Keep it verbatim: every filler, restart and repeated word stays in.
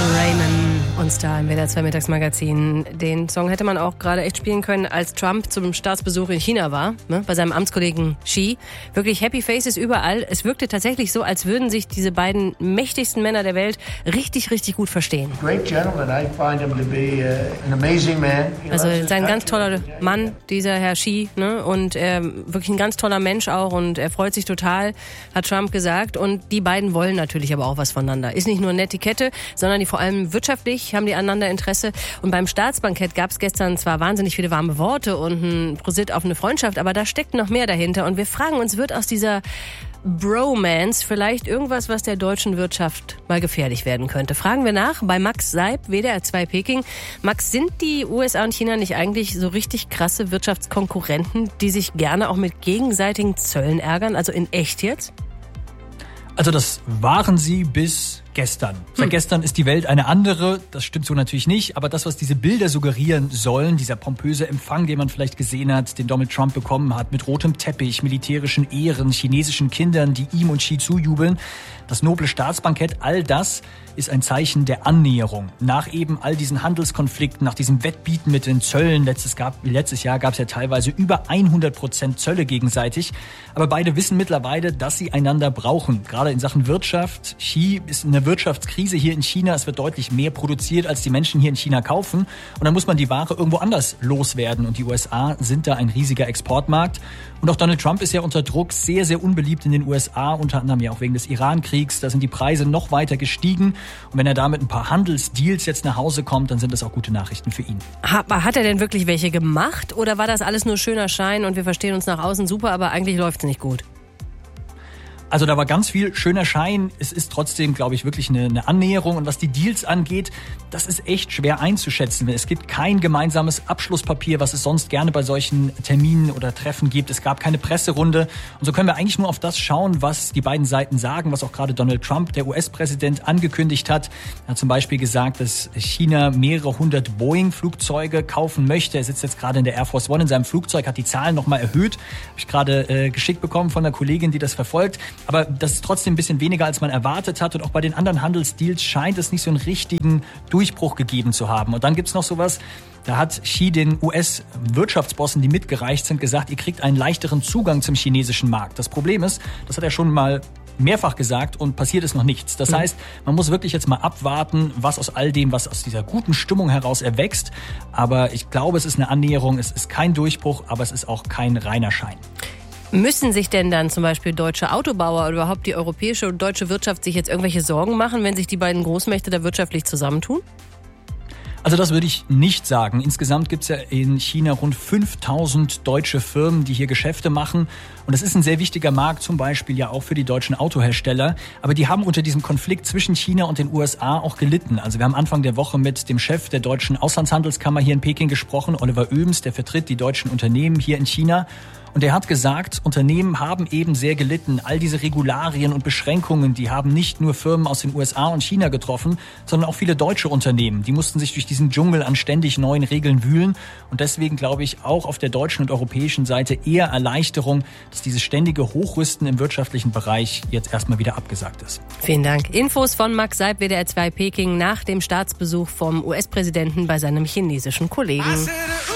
Raymond und Star im W D R zwei Mittagsmagazin. Den Song hätte man auch gerade echt spielen können, als Trump zum Staatsbesuch in China war, ne, bei seinem Amtskollegen Xi. Wirklich Happy Faces überall. Es wirkte tatsächlich so, als würden sich diese beiden mächtigsten Männer der Welt richtig, richtig gut verstehen. Also sein ganz toller Mann, dieser Herr Xi, ne, und äh, wirklich ein ganz toller Mensch auch, und er freut sich total, hat Trump gesagt. Und die beiden wollen natürlich aber auch was voneinander. Ist nicht nur eine Etikette, sondern die vor allem wirtschaftlich haben die aneinander Interesse. Und beim Staatsbankett gab es gestern zwar wahnsinnig viele warme Worte und ein Prosit auf eine Freundschaft, aber da steckt noch mehr dahinter. Und wir fragen uns, wird aus dieser Bromance vielleicht irgendwas, was der deutschen Wirtschaft mal gefährlich werden könnte? Fragen wir nach bei Max Seib, W D R zwei Peking. Max, sind die U S A und China nicht eigentlich so richtig krasse Wirtschaftskonkurrenten, die sich gerne auch mit gegenseitigen Zöllen ärgern? Also in echt jetzt? Also das waren sie bis gestern. Seit hm. gestern ist die Welt eine andere. Das stimmt so natürlich nicht. Aber das, was diese Bilder suggerieren sollen, dieser pompöse Empfang, den man vielleicht gesehen hat, den Donald Trump bekommen hat, mit rotem Teppich, militärischen Ehren, chinesischen Kindern, die ihm und Xi zujubeln, das noble Staatsbankett, all das ist ein Zeichen der Annäherung. Nach eben all diesen Handelskonflikten, nach diesem Wettbieten mit den Zöllen, letztes, gab, letztes Jahr gab es ja teilweise über hundert Prozent Zölle gegenseitig. Aber beide wissen mittlerweile, dass sie einander brauchen. Gerade in Sachen Wirtschaft. Xi ist in der Wirtschaftskrise hier in China. Es wird deutlich mehr produziert, als die Menschen hier in China kaufen. Und dann muss man die Ware irgendwo anders loswerden. Und die U S A sind da ein riesiger Exportmarkt. Und auch Donald Trump ist ja unter Druck, sehr, sehr unbeliebt in den U S A, unter anderem ja auch wegen des Iran-Kriegs. Da sind die Preise noch weiter gestiegen. Und wenn er da mit ein paar Handelsdeals jetzt nach Hause kommt, dann sind das auch gute Nachrichten für ihn. Hat er denn wirklich welche gemacht? Oder war das alles nur schöner Schein und wir verstehen uns nach außen super, aber eigentlich läuft es nicht gut? Also da war ganz viel schöner Schein. Es ist trotzdem, glaube ich, wirklich eine, eine Annäherung. Und was die Deals angeht, das ist echt schwer einzuschätzen. Es gibt kein gemeinsames Abschlusspapier, was es sonst gerne bei solchen Terminen oder Treffen gibt. Es gab keine Presserunde. Und so können wir eigentlich nur auf das schauen, was die beiden Seiten sagen, was auch gerade Donald Trump, der U S-Präsident, angekündigt hat. Er hat zum Beispiel gesagt, dass China mehrere hundert Boeing-Flugzeuge kaufen möchte. Er sitzt jetzt gerade in der Air Force One in seinem Flugzeug, hat die Zahlen nochmal erhöht. Habe ich gerade äh, geschickt bekommen von einer Kollegin, die das verfolgt. Aber das ist trotzdem ein bisschen weniger, als man erwartet hat. Und auch bei den anderen Handelsdeals scheint es nicht so einen richtigen Durchbruch gegeben zu haben. Und dann gibt's noch sowas, da hat Xi den U S-Wirtschaftsbossen, die mitgereicht sind, gesagt, ihr kriegt einen leichteren Zugang zum chinesischen Markt. Das Problem ist, das hat er schon mal mehrfach gesagt und passiert ist noch nichts. Das heißt, man muss wirklich jetzt mal abwarten, was aus all dem, was aus dieser guten Stimmung heraus erwächst. Aber ich glaube, es ist eine Annäherung, es ist kein Durchbruch, aber es ist auch kein reiner Schein. Müssen sich denn dann zum Beispiel deutsche Autobauer oder überhaupt die europäische und deutsche Wirtschaft sich jetzt irgendwelche Sorgen machen, wenn sich die beiden Großmächte da wirtschaftlich zusammentun? Also das würde ich nicht sagen. Insgesamt gibt es ja in China rund fünftausend deutsche Firmen, die hier Geschäfte machen. Und das ist ein sehr wichtiger Markt, zum Beispiel ja auch für die deutschen Autohersteller. Aber die haben unter diesem Konflikt zwischen China und den U S A auch gelitten. Also wir haben Anfang der Woche mit dem Chef der deutschen Auslandshandelskammer hier in Peking gesprochen, Oliver Oehms, der vertritt die deutschen Unternehmen hier in China. Und er hat gesagt, Unternehmen haben eben sehr gelitten. All diese Regularien und Beschränkungen, die haben nicht nur Firmen aus den U S A und China getroffen, sondern auch viele deutsche Unternehmen. Die mussten sich durch diesen Dschungel an ständig neuen Regeln wühlen. Und deswegen glaube ich auch auf der deutschen und europäischen Seite eher Erleichterung, dass dieses ständige Hochrüsten im wirtschaftlichen Bereich jetzt erstmal wieder abgesagt ist. Vielen Dank. Infos von Max Seib, W D R zwei Peking, nach dem Staatsbesuch vom U S-Präsidenten bei seinem chinesischen Kollegen.